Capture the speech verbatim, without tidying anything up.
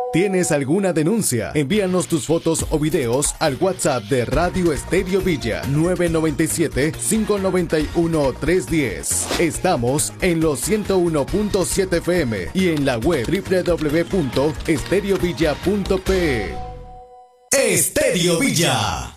¿Tienes alguna denuncia? Envíanos tus fotos o videos al WhatsApp de Radio Estéreo Villa nueve nueve siete, cinco nueve uno, tres uno cero. Estamos en los ciento uno punto siete F M y en la web doble u doble u doble u punto estereovilla punto pe. Estéreo Villa.